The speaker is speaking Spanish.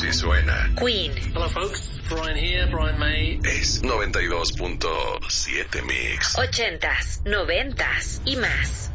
que suena. Queen. Hello folks, Brian here, Brian May. Es 92.7 Mix. 80s, 90s y más.